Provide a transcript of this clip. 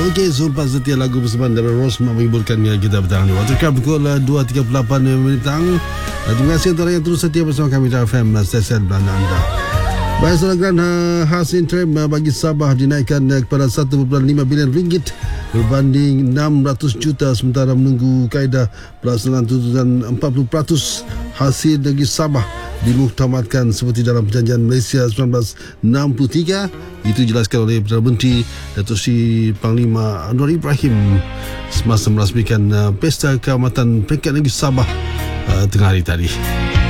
Okey, selepas setiap lagu persembahan dari Rosma menghiburkan kita petang ni. Waktu kan pukul 2.38 minit petang. Terima kasih antara yang terus setia bersama kami di FM stesen Belanda anda. Baik, saudara, hasil tram bagi Sabah dinaikkan kepada 1.5 bilion ringgit berbanding 600 juta, sementara menunggu kaedah pelaksanaan tuntutan 40% hasil bagi Sabah dimuktamadkan seperti dalam perjanjian Malaysia 1963. Itu dijelaskan oleh Perdana Menteri Datuk Seri Panglima Anwar Ibrahim semasa merasmikan Pesta Keamatan Peringkat Negeri Sabah tengah hari tadi.